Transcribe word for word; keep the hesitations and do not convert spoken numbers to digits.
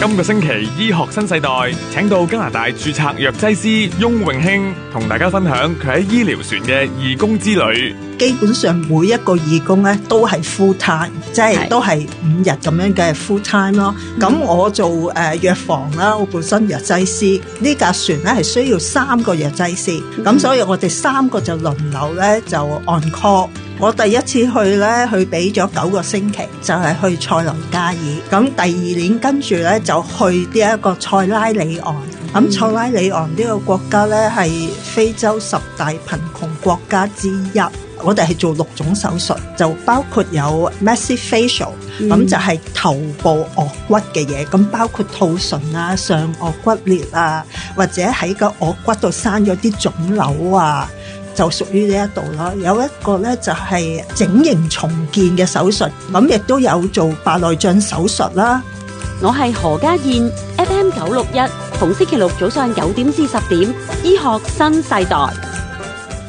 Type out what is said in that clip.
今個星期醫學新世代請到加拿大註冊藥劑師翁永興同大家分享佢喺醫療船嘅義工之旅。 基本上每一個義工咧都係 full time， 即係都係五日咁樣嘅 full time 咯。咁、嗯、我做誒、呃、藥房啦，我本身藥劑師，呢架船咧係需要三個藥劑師，咁、嗯、所以我哋三個就輪流咧就 on call。我第一次去咧，去俾咗九個星期，就係、是、去塞內加爾。咁第二年跟住咧就去呢一個塞拉利昂。咁塞拉利昂呢個國家咧係非洲十大貧窮國家之一。我哋係做六種手術，就包括有 massive facial， 咁、嗯、就係頭部顎骨嘅嘢，咁包括兔唇啊、上顎骨裂啊，或者喺個顎骨度生咗啲腫瘤啊，就屬於呢一度啦。有一個咧就係整形重建嘅手術，咁亦都有做白內障手術啦。 我係何家燕 ，F M 九六一，逢星期六早上九點至十點，醫學新世代。